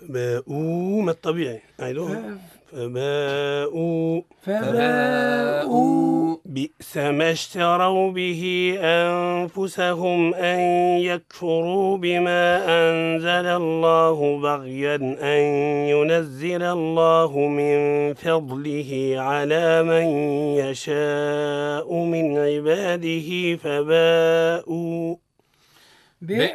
باءوا ما الطبيعي أيضا فباءوا بئس ما اشتروا به أنفسهم أن يكفروا بما أنزل الله بغيا أن ينزل الله من فضله على من يشاء من عباده فباءوا